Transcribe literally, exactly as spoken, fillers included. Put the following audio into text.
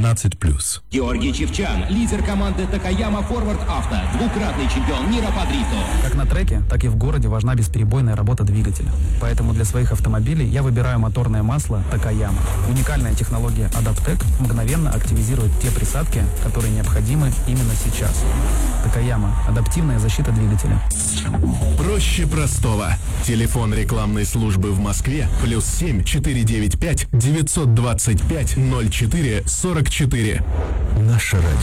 пятнадцать плюс. Георгий Чевчан, лидер команды Такаяма Форвард Авто, двукратный чемпион мира по дрифту. Как на треке, так и в городе важна бесперебойная работа двигателя. Поэтому для своих автомобилей я выбираю моторное масло Такаяма. Уникальная технология Адаптек мгновенно активизирует те присадки, которые необходимы именно сейчас. Такаяма. Адаптивная защита двигателя. Проще простого. Телефон рекламной службы в Москве плюс семь четыре девять пять девятьсот двадцать пять ноль четыре сорок четыре. Наше радио.